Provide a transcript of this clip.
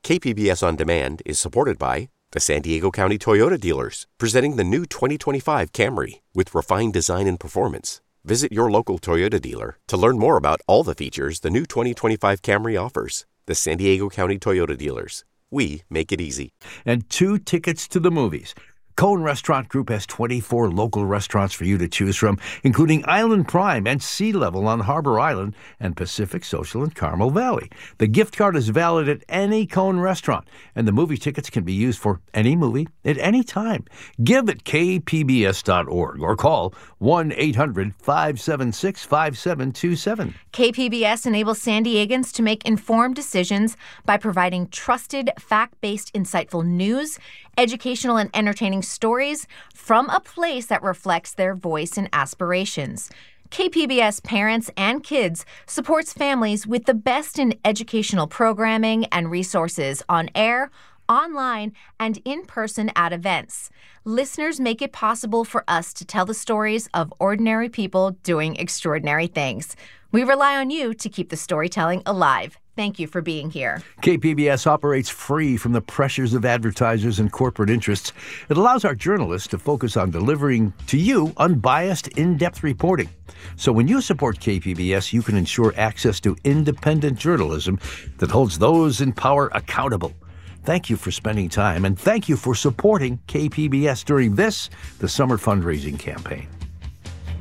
KPBS On Demand is supported by the San Diego County Toyota dealers, presenting the new 2025 Camry with refined design and performance. Visit your local Toyota dealer to learn more about all the features the new 2025 Camry offers. The San Diego County Toyota dealers. We make it easy. And 2 tickets to the movies. Cone Restaurant Group has 24 local restaurants for you to choose from, including Island Prime and Sea Level on Harbor Island and Pacific Social in Carmel Valley. The gift card is valid at any Cone restaurant, and the movie tickets can be used for any movie at any time. Give at kpbs.org or call 1-800-576-5727. KPBS enables San Diegans to make informed decisions by providing trusted, fact-based, insightful news, educational and entertaining stories from a place that reflects their voice and aspirations. KPBS Parents and Kids supports families with the best in educational programming and resources on air, online, and in person at events. Listeners make it possible for us to tell the stories of ordinary people doing extraordinary things. We rely on you to keep the storytelling alive. Thank you for being here. KPBS operates free from the pressures of advertisers and corporate interests. It allows our journalists to focus on delivering to you unbiased, in-depth reporting. So when you support KPBS, you can ensure access to independent journalism that holds those in power accountable. Thank you for spending time, and thank you for supporting KPBS during the summer fundraising campaign.